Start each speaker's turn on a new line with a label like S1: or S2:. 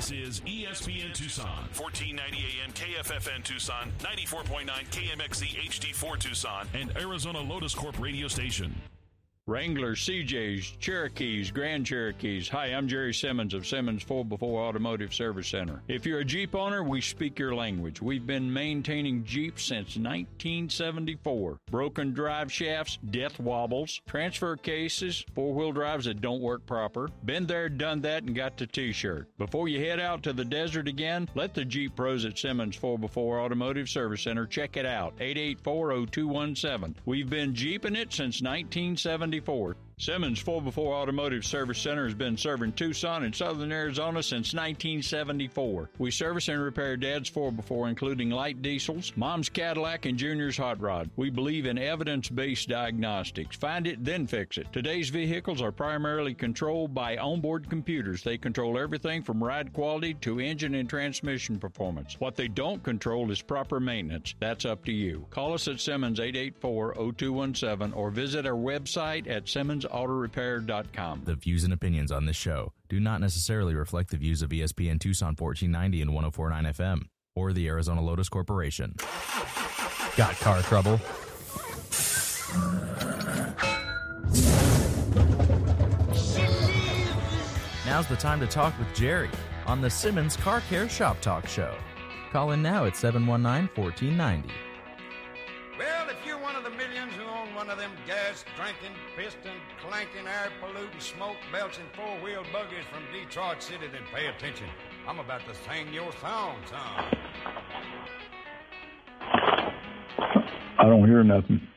S1: This is ESPN Tucson, 1490 AM KFFN Tucson, 94.9 KMXZ HD4 Tucson, and Arizona Lotus Corp radio station.
S2: Wranglers, CJs, Cherokees, Grand Cherokees. Hi, I'm Jerry Simmons of Simmons 4x4 Automotive Service Center. If you're a Jeep owner, we speak your language. We've been maintaining Jeeps since 1974. Broken drive shafts, death wobbles, transfer cases, four-wheel drives that don't work proper. Been there, done that, and got the T-shirt. Before you head out to the desert again, let the Jeep pros at Simmons 4x4 Automotive Service Center check it out. 884-0217. We've been Jeeping it since 1974. Simmons 4x4 Automotive Service Center has been serving Tucson and southern Arizona since 1974. We service and repair Dad's 4x4, including light diesels, Mom's Cadillac, and Junior's hot rod. We believe in evidence-based diagnostics. Find it, then fix it. Today's vehicles are primarily controlled by onboard computers. They control everything from ride quality to engine and transmission performance. What they don't control is proper maintenance. That's up to you. Call us at Simmons 884-0217 or visit our website at SimmonsAutoRepair.com.
S3: The views and opinions on this show do not necessarily reflect the views of ESPN Tucson 1490 and 104.9 FM or the Arizona Lotus Corporation. Got car trouble? Now's the time to talk with Jerry on the Simmons Car Care Shop Talk Show. Call in now at 719-1490.
S4: Well, if you're one of the millions who own one of them gas-drinking, piston-clanking, air-polluting, smoke-belching four-wheel buggies from Detroit City, then pay attention. I'm about to sing your song, son.
S5: I don't hear nothing.